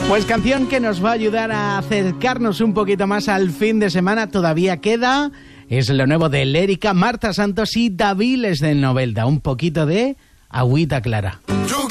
Pues canción que nos va a ayudar a acercarnos un poquito más al fin de semana. Todavía queda. Es lo nuevo de Lérica, Marta Santos y Daviles del Novelda. Un poquito de agüita clara.